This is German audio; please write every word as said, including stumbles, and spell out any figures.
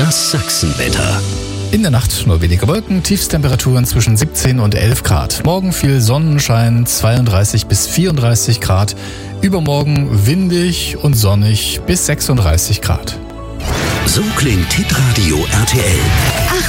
Das Sachsenwetter. In der Nacht nur wenige Wolken, Tiefstemperaturen zwischen siebzehn und elf Grad. Morgen viel Sonnenschein, zweiunddreißig bis vierunddreißig Grad. Übermorgen windig und sonnig bis sechsunddreißig Grad. So klingt Hitradio R T L.